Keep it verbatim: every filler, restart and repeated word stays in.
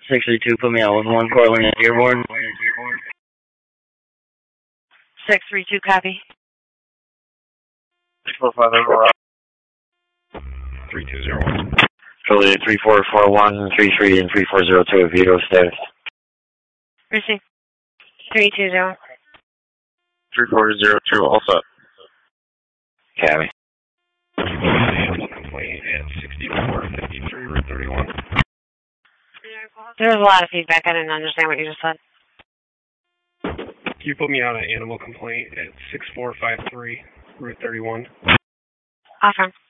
six three two, put me out with one Cortland at Dearborn. six three two, copy. six four five over. three two zero one. Charlie three four four one, three three and three four zero two, Vito status. Receive. three two zero. three four zero two, all set. Cabby. Complaint at sixty-four fifty-three, Route thirty-one. There was a lot of feedback. I didn't understand what you just said. Can you put me out an animal complaint at six four five three, Route thirty-one? Awesome.